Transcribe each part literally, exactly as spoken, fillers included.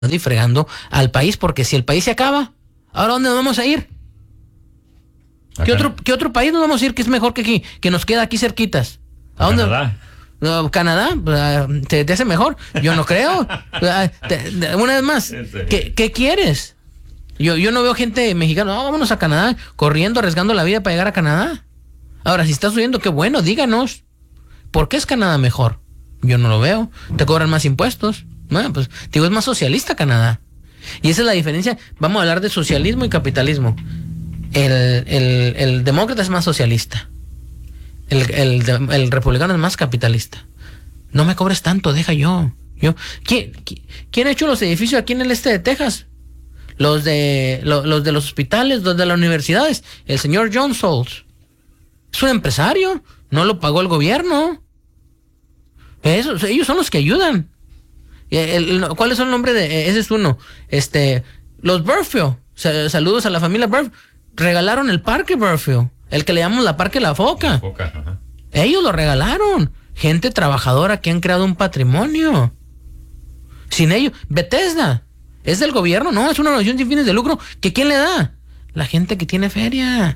y fregando al país, porque si el país se acaba, ¿ahora dónde nos vamos a ir? ¿Qué otro, ¿Qué otro país nos vamos a ir que es mejor que aquí, que nos queda aquí cerquitas? ¿A dónde? Canadá. No, Canadá, ¿te, te hace mejor? Yo no creo. te, una vez más, ¿qué, qué quieres? Yo, yo no veo gente mexicana, no, vámonos a Canadá, corriendo, arriesgando la vida para llegar a Canadá. Ahora, si estás oyendo, qué bueno, díganos. ¿Por qué es Canadá mejor? Yo no lo veo. Te cobran más impuestos. Bueno, pues, digo, es más socialista Canadá. Y esa es la diferencia. Vamos a hablar de socialismo y capitalismo. El, el, el demócrata es más socialista. El, el, el republicano es más capitalista. No me cobres tanto, deja yo. yo ¿quién, ¿Quién ha hecho los edificios aquí en el este de Texas? Los de, lo, los de los hospitales, los de las universidades. El señor John Soles. Es un empresario. No lo pagó el gobierno. Eso, ellos son los que ayudan. El, el, ¿Cuál es el nombre de? Ese es uno. Este, los Burfield. Saludos a la familia Burfield. Regalaron el parque Burfield. El que le llamamos la Parque La Foca. La Foca, ajá. Ellos lo regalaron. Gente trabajadora que han creado un patrimonio. Sin ellos, Bethesda. ¿Es del gobierno? No, es una organización sin fines de lucro. ¿Que quién le da? La gente que tiene feria.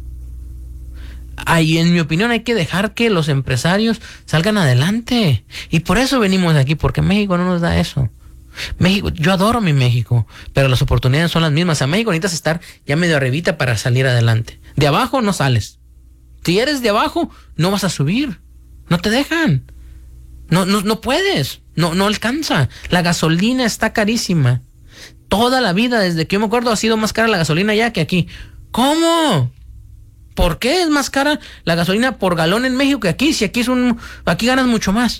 Ahí, en mi opinión, hay que dejar que los empresarios salgan adelante. Y por eso venimos de aquí, porque México no nos da eso. México, yo adoro mi México, pero las oportunidades son las mismas. A México necesitas estar ya medio arribita para salir adelante. De abajo no sales. Si eres de abajo, no vas a subir. No te dejan. No, no, no puedes. No, no alcanza. La gasolina está carísima. Toda la vida, desde que yo me acuerdo, ha sido más cara la gasolina allá que aquí. ¿Cómo? ¿Por qué es más cara la gasolina por galón en México que aquí? Si aquí es un, aquí ganas mucho más.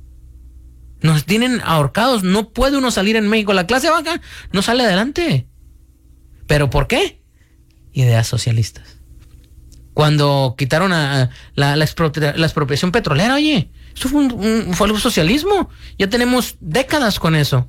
Nos tienen ahorcados. No puede uno salir en México. La clase baja no sale adelante. ¿Pero por qué? Ideas socialistas. Cuando quitaron a, a la, la, expropia, la expropiación petrolera, oye, eso fue, un, un, fue algo socialismo. Ya tenemos décadas con eso.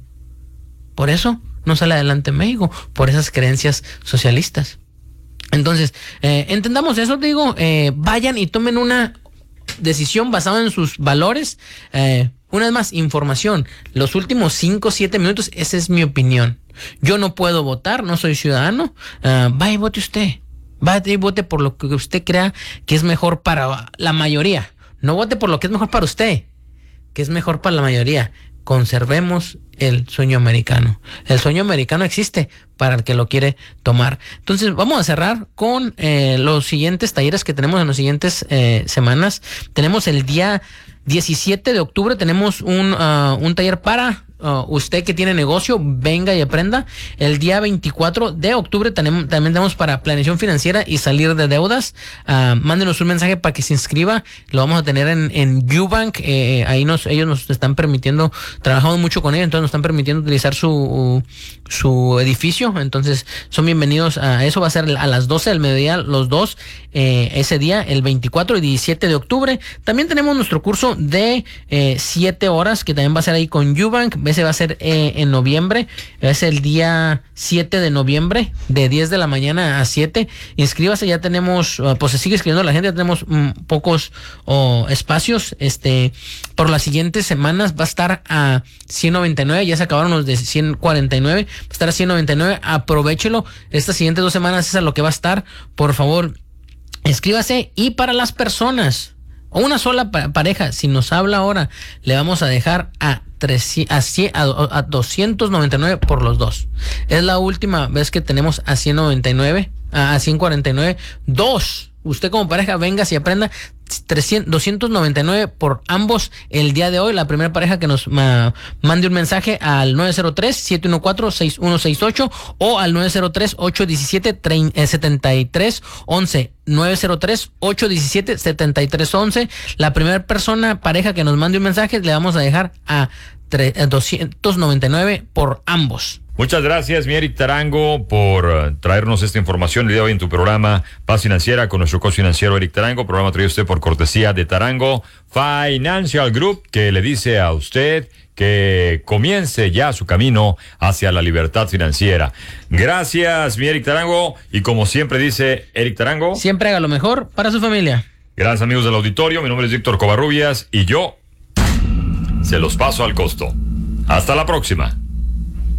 Por eso no sale adelante en México, por esas creencias socialistas. Entonces, eh, entendamos eso, te digo, eh, vayan y tomen una decisión basada en sus valores. Eh, una vez más, información. Los últimos cinco o siete minutos, esa es mi opinión. Yo no puedo votar, no soy ciudadano. Uh, vaya y vote usted. Vaya y vote por lo que usted crea que es mejor para la mayoría. No vote por lo que es mejor para usted, que es mejor para la mayoría. Conservemos el sueño americano. El sueño americano existe para el que lo quiere tomar. Entonces vamos a cerrar con eh, los siguientes talleres que tenemos en las siguientes eh, semanas. Tenemos el día diecisiete de octubre, tenemos un, uh, un taller para uh, usted que tiene negocio, venga y aprenda. El día veinticuatro de octubre tenemos, también tenemos para planeación financiera y salir de deudas. Uh, mándenos un mensaje para que se inscriba. Lo vamos a tener en, en UBank. Eh, ahí nos, ellos nos están permitiendo, trabajamos mucho con ellos, entonces nos están permitiendo utilizar su, uh, su edificio. Entonces son bienvenidos a eso. Va a ser a las doce del mediodía, los dos, eh, ese día, el veinticuatro y diecisiete de octubre. También tenemos nuestro curso de eh, siete horas, que también va a ser ahí con UBank. Ese va a ser eh, en noviembre. Es el día siete de noviembre, de diez de la mañana a siete. Inscríbase, ya tenemos, uh, pues se sigue escribiendo la gente, ya tenemos um, pocos uh, espacios. Este, por las siguientes semanas va a estar a ciento noventa y nueve, ya se acabaron los de ciento cuarenta y nueve, va a estar a ciento noventa y nueve, aprovéchelo. Estas siguientes dos semanas es a lo que va a estar. Por favor, inscríbase. Y para las personas, o una sola pa- pareja, si nos habla ahora, le vamos a dejar a, trescientos, a, cien, a, a doscientos noventa y nueve por los dos. Es la última vez que tenemos a ciento noventa y nueve, a, a ciento cuarenta y nueve. Dos. Usted como pareja, venga y aprenda. trescientos, doscientos noventa y nueve por ambos el día de hoy. La primera pareja que nos ma, mande un mensaje al nueve cero tres, siete uno cuatro, seis uno seis ocho o al nueve cero tres, ocho uno siete, siete tres uno uno. nueve cero tres, ocho uno siete, siete tres uno uno. La primera persona, pareja que nos mande un mensaje, le vamos a dejar a doscientos noventa y nueve por ambos. Muchas gracias, mi Eric Tarango, por uh, traernos esta información el día de hoy en tu programa Paz Financiera con nuestro coach financiero Eric Tarango. Programa traído a usted por cortesía de Tarango Financial Group, que le dice a usted que comience ya su camino hacia la libertad financiera. Gracias, mi Eric Tarango. Y como siempre dice Eric Tarango, siempre haga lo mejor para su familia. Gracias, amigos del auditorio. Mi nombre es Víctor Covarrubias y yo se los paso al costo. Hasta la próxima.